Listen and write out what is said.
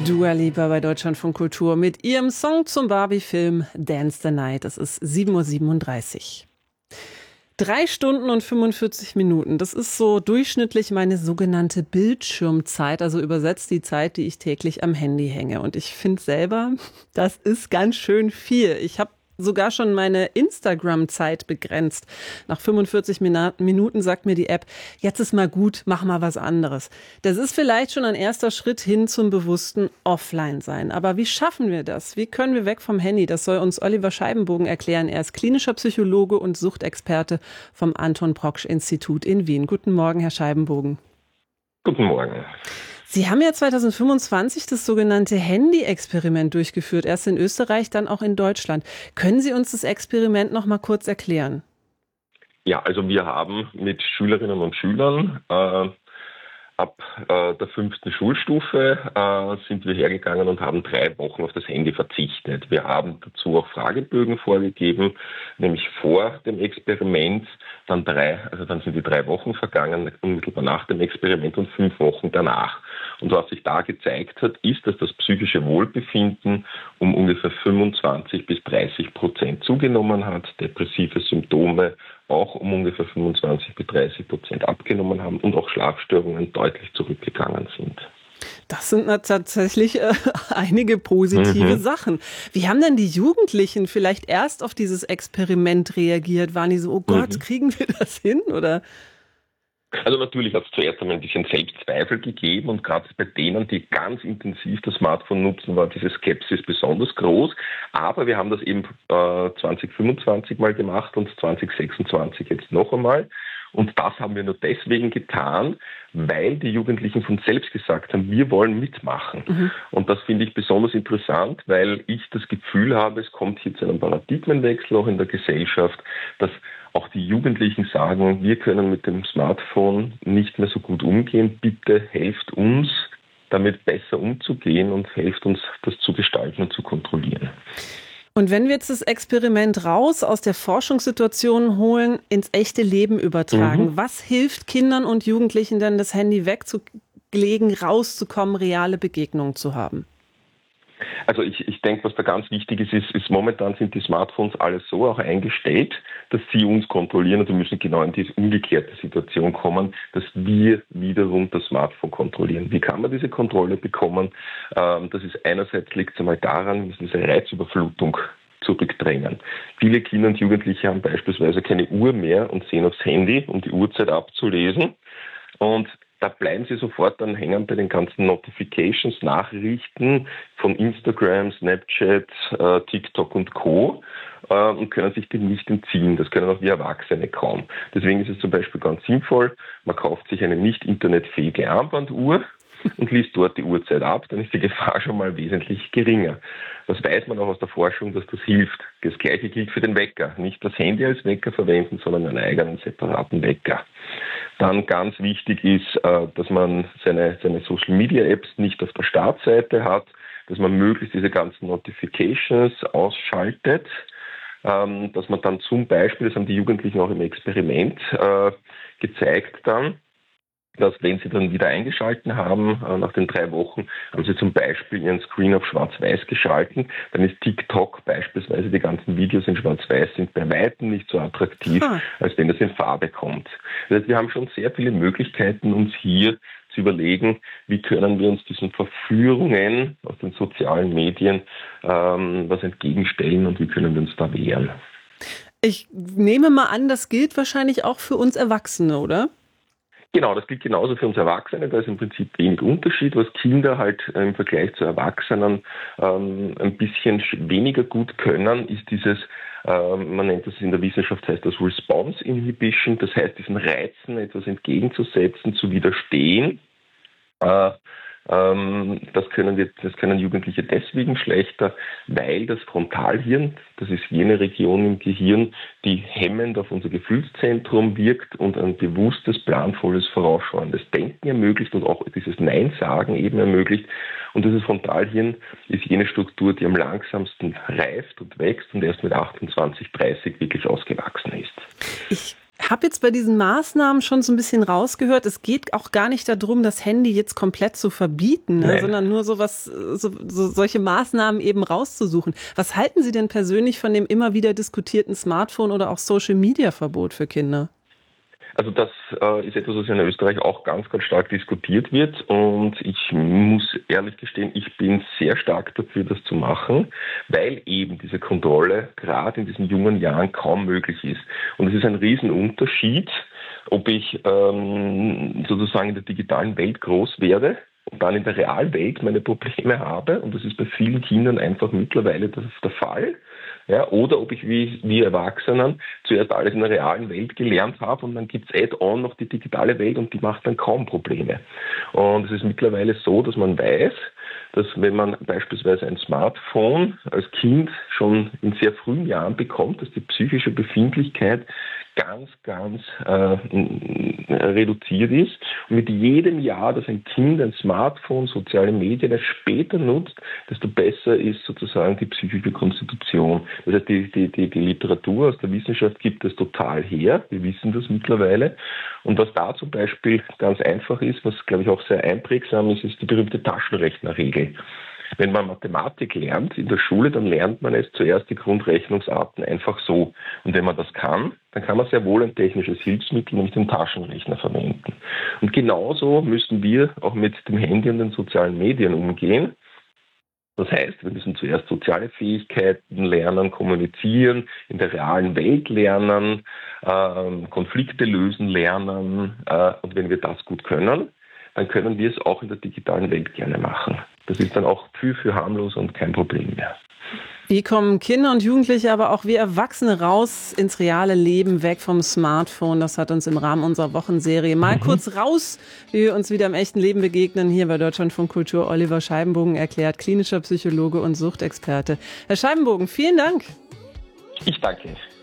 Dua Lipa bei Deutschlandfunk Kultur mit ihrem Song zum Barbie-Film Dance the Night. Es ist 7:37 Uhr. 3 Stunden und 45 Minuten, das ist so durchschnittlich meine sogenannte Bildschirmzeit, also übersetzt die Zeit, die ich täglich am Handy hänge. Und ich finde selber, das ist ganz schön viel. Ich habe sogar schon meine Instagram-Zeit begrenzt. Nach 45 Minuten sagt mir die App, jetzt ist mal gut, mach mal was anderes. Das ist vielleicht schon ein erster Schritt hin zum bewussten Offline-Sein. Aber wie schaffen wir das? Wie können wir weg vom Handy? Das soll uns Oliver Scheibenbogen erklären. Er ist klinischer Psychologe und Suchtexperte vom Anton-Proksch-Institut in Wien. Guten Morgen, Herr Scheibenbogen. Guten Morgen. Sie haben ja 2025 das sogenannte Handy-Experiment durchgeführt, erst in Österreich, dann auch in Deutschland. Können Sie uns das Experiment noch mal kurz erklären? Ja, also wir haben mit Schülerinnen und Schülern ab der 5. Schulstufe sind wir hergegangen und haben 3 Wochen auf das Handy verzichtet. Wir haben dazu auch Fragebögen vorgegeben, nämlich vor dem Experiment, dann sind die 3 Wochen vergangen, unmittelbar nach dem Experiment und 5 Wochen danach. Und was sich da gezeigt hat, ist, dass das psychische Wohlbefinden um ungefähr 25-30% zugenommen hat, depressive Symptome auch um ungefähr 25-30% abgenommen haben und auch Schlafstörungen deutlich zurückgegangen sind. Das sind tatsächlich einige positive Sachen. Wie haben denn die Jugendlichen vielleicht erst auf dieses Experiment reagiert? Waren die so, oh Gott, kriegen wir das hin? Oder? Also natürlich hat es zuerst einmal ein bisschen Selbstzweifel gegeben und gerade bei denen, die ganz intensiv das Smartphone nutzen, war diese Skepsis besonders groß. Aber wir haben das eben 2025 mal gemacht und 2026 jetzt noch einmal. Und das haben wir nur deswegen getan, weil die Jugendlichen von selbst gesagt haben, wir wollen mitmachen. Und das finde ich besonders interessant, weil ich das Gefühl habe, es kommt hier zu einem Paradigmenwechsel auch in der Gesellschaft, dass auch die Jugendlichen sagen, wir können mit dem Smartphone nicht mehr so gut umgehen. Bitte helft uns, damit besser umzugehen und helft uns, das zu gestalten und zu kontrollieren. Und wenn wir jetzt das Experiment raus aus der Forschungssituation holen, ins echte Leben übertragen, was hilft Kindern und Jugendlichen denn, das Handy wegzulegen, rauszukommen, reale Begegnungen zu haben? Also ich denke, was da ganz wichtig ist momentan sind die Smartphones alle so auch eingestellt, dass sie uns kontrollieren und wir müssen genau in diese umgekehrte Situation kommen, dass wir wiederum das Smartphone kontrollieren. Wie kann man diese Kontrolle bekommen? Das ist einerseits liegt es einmal daran, wir müssen diese Reizüberflutung zurückdrängen. Viele Kinder und Jugendliche haben beispielsweise keine Uhr mehr und sehen aufs Handy, um die Uhrzeit abzulesen. Und da bleiben sie sofort dann hängen bei den ganzen Notifications, Nachrichten von Instagram, Snapchat, TikTok und Co. Und können sich dem nicht entziehen. Das können auch wir Erwachsene kaum. Deswegen ist es zum Beispiel ganz sinnvoll, man kauft sich eine nicht internetfähige Armbanduhr und liest dort die Uhrzeit ab, dann ist die Gefahr schon mal wesentlich geringer. Das weiß man auch aus der Forschung, dass das hilft. Das Gleiche gilt für den Wecker. Nicht das Handy als Wecker verwenden, sondern einen eigenen separaten Wecker. Dann ganz wichtig ist, dass man seine Social-Media-Apps nicht auf der Startseite hat, dass man möglichst diese ganzen Notifications ausschaltet, dass man dann zum Beispiel, das haben die Jugendlichen auch im Experiment gezeigt dann, dass wenn sie dann wieder eingeschalten haben, nach den 3 Wochen, haben sie zum Beispiel ihren Screen auf schwarz-weiß geschalten, dann ist TikTok beispielsweise, die ganzen Videos in schwarz-weiß sind bei weitem nicht so attraktiv, als wenn das in Farbe kommt. Das heißt, wir haben schon sehr viele Möglichkeiten, uns hier zu überlegen, wie können wir uns diesen Verführungen aus den sozialen Medien was entgegenstellen und wie können wir uns da wehren. Ich nehme mal an, das gilt wahrscheinlich auch für uns Erwachsene, oder? Genau, das gilt genauso für uns Erwachsene. Da ist im Prinzip wenig Unterschied. Was Kinder halt im Vergleich zu Erwachsenen ein bisschen weniger gut können, ist dieses, man nennt das in der Wissenschaft, heißt das Response Inhibition. Das heißt, diesen Reizen etwas entgegenzusetzen, zu widerstehen. Das können Jugendliche deswegen schlechter, weil das Frontalhirn, das ist jene Region im Gehirn, die hemmend auf unser Gefühlszentrum wirkt und ein bewusstes, planvolles, vorausschauendes Denken ermöglicht und auch dieses Nein-Sagen eben ermöglicht. Und dieses Frontalhirn ist jene Struktur, die am langsamsten reift und wächst und erst mit 28, 30 wirklich ausgewachsen ist. Ich habe jetzt bei diesen Maßnahmen schon so ein bisschen rausgehört, es geht auch gar nicht darum, das Handy jetzt komplett zu verbieten, ne, sondern nur solche Maßnahmen eben rauszusuchen. Was halten Sie denn persönlich von dem immer wieder diskutierten Smartphone- oder auch Social-Media-Verbot für Kinder? Also das ist etwas, was in Österreich auch ganz, ganz stark diskutiert wird, und ich muss ehrlich gestehen, ich bin sehr stark dafür, das zu machen, weil eben diese Kontrolle gerade in diesen jungen Jahren kaum möglich ist. Und es ist ein Riesenunterschied, ob ich sozusagen in der digitalen Welt groß werde und dann in der Realwelt meine Probleme habe, und das ist bei vielen Kindern einfach mittlerweile der Fall. Ja, oder ob ich wie Erwachsenen zuerst alles in der realen Welt gelernt habe und dann gibt es add-on noch die digitale Welt und die macht dann kaum Probleme. Und es ist mittlerweile so, dass man weiß, dass wenn man beispielsweise ein Smartphone als Kind schon in sehr frühen Jahren bekommt, dass die psychische Befindlichkeit ganz, ganz reduziert ist. Und mit jedem Jahr, dass ein Kind ein Smartphone, soziale Medien später nutzt, desto besser ist sozusagen die psychische Konstitution. Das heißt, die Literatur aus der Wissenschaft gibt es total her. Wir wissen das mittlerweile. Und was da zum Beispiel ganz einfach ist, was glaube ich auch sehr einprägsam ist, ist die berühmte Taschenrechnerregel. Wenn man Mathematik lernt in der Schule, dann lernt man es zuerst die Grundrechnungsarten einfach so. Und wenn man das kann, dann kann man sehr wohl ein technisches Hilfsmittel, nämlich den Taschenrechner, verwenden. Und genauso müssen wir auch mit dem Handy und den sozialen Medien umgehen. Das heißt, wir müssen zuerst soziale Fähigkeiten lernen, kommunizieren, in der realen Welt lernen, Konflikte lösen lernen. Und wenn wir das gut können, dann können wir es auch in der digitalen Welt gerne machen. Das ist dann auch für harmlos und kein Problem mehr. Wie kommen Kinder und Jugendliche, aber auch wir Erwachsene raus ins reale Leben, weg vom Smartphone? Das hat uns im Rahmen unserer Wochenserie Mal kurz raus, wie wir uns wieder im echten Leben begegnen, hier bei Deutschlandfunk Kultur Oliver Scheibenbogen erklärt, klinischer Psychologe und Suchtexperte. Herr Scheibenbogen, vielen Dank. Ich danke.